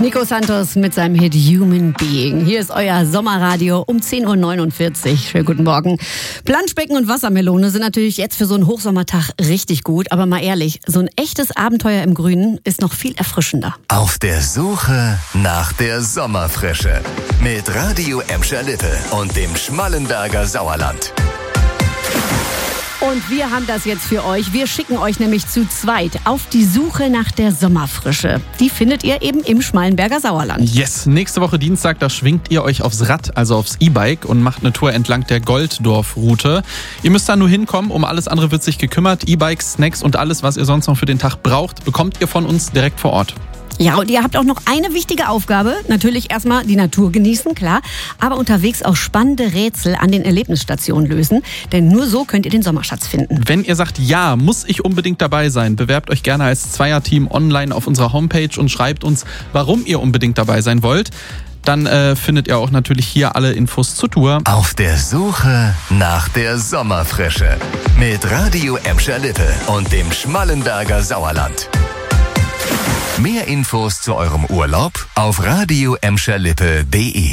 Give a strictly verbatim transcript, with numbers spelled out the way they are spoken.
Nico Santos mit seinem Hit Human Being. Hier ist euer Sommerradio um zehn Uhr neunundvierzig. Schönen guten Morgen. Planschbecken und Wassermelone sind natürlich jetzt für so einen Hochsommertag richtig gut. Aber mal ehrlich, so ein echtes Abenteuer im Grünen ist noch viel erfrischender. Auf der Suche nach der Sommerfrische. Mit Radio Emscher Lippe und dem Schmallenberger Sauerland. Und wir haben das jetzt für euch. Wir schicken euch nämlich zu zweit auf die Suche nach der Sommerfrische. Die findet ihr eben im Schmallenberger Sauerland. Yes, nächste Woche Dienstag, da schwingt ihr euch aufs Rad, also aufs E-Bike und macht eine Tour entlang der Golddorf-Route. Ihr müsst da nur hinkommen, um alles andere wird sich gekümmert. E-Bikes, Snacks und alles, was ihr sonst noch für den Tag braucht, bekommt ihr von uns direkt vor Ort. Ja, und ihr habt auch noch eine wichtige Aufgabe. Natürlich erstmal die Natur genießen, klar. Aber unterwegs auch spannende Rätsel an den Erlebnisstationen lösen. Denn nur so könnt ihr den Sommerschatz finden. Wenn ihr sagt, ja, muss ich unbedingt dabei sein, bewerbt euch gerne als Zweierteam online auf unserer Homepage und schreibt uns, warum ihr unbedingt dabei sein wollt. Dann äh, findet ihr auch natürlich hier alle Infos zur Tour. Auf der Suche nach der Sommerfrische. Mit Radio Emscher Lippe und dem Schmallenberger Sauerland. Mehr Infos zu eurem Urlaub auf radio emscher lippe punkt de.